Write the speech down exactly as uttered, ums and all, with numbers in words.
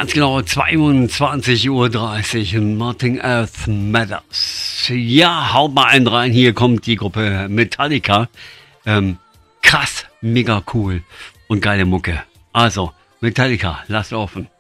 Ganz genau, zweiundzwanzig Uhr dreißig, Nothing Else Matters. Ja, haut mal einen rein, hier kommt die Gruppe Metallica. Ähm, krass, mega cool und geile Mucke. Also, Metallica, lasst offen.